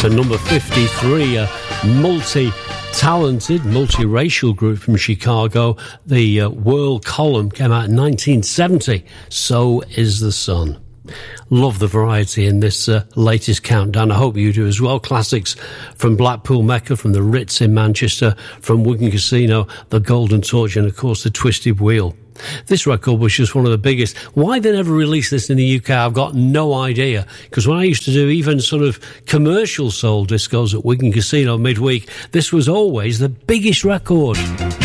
to number 53, a multi-talented, multiracial group from Chicago. The World Column came out in 1970. So Is the Sun. Love the variety in this latest countdown. I hope you do as well. Classics from Blackpool Mecca, from the Ritz in Manchester, from Wigan Casino, the Golden Torch, and of course the Twisted Wheel. This record was just one of the biggest. Why they never released this in the UK, I've got no idea. Because when I used to do even sort of commercial soul discos at Wigan Casino midweek, this was always the biggest record.